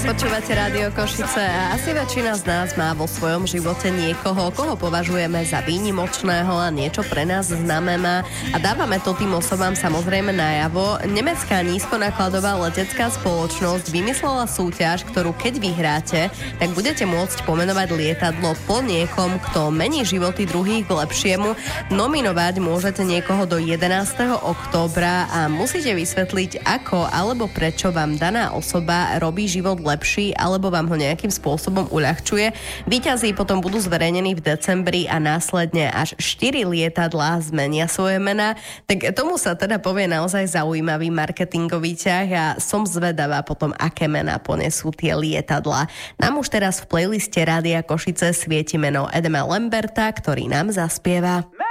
Počúvate Rádio Košice a asi väčšina z nás má vo svojom živote niekoho, koho považujeme za výnimočného a niečo pre nás znamená a dávame to tým osobám samozrejme najavo. Nemecká nízkonákladová letecká spoločnosť vymyslela súťaž, ktorú keď vyhráte, tak budete môcť pomenovať lietadlo po niekom, kto mení životy druhých k lepšiemu. Nominovať môžete niekoho do 11. októbra a musíte vysvetliť, ako alebo prečo vám daná osoba robí život lepší alebo vám ho nejakým spôsobom uľahčuje. Víťazí potom budú zverejnení v decembri a následne až 4 lietadlá zmenia svoje mená. Tak tomu sa teda povie naozaj zaujímavý marketingový ťah a som zvedavá potom, aké mená ponesú tie lietadlá. Nám už teraz v playliste Rádia Košice svieti meno Edema Lamberta, ktorý nám zaspieva.